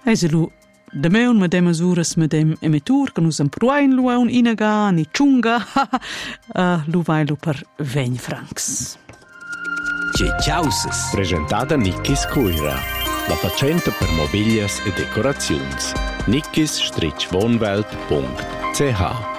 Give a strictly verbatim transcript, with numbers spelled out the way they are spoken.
Also lu da meun mit dem Masuras mit dem Emitur che nus impruain lu un inaga ni chunga uh, lu vai lu per vegn francs. Ciauses. Presentata Nickis Cuira, la facenta per mobilias e decorazions. nickis Wohnwelt punkt c h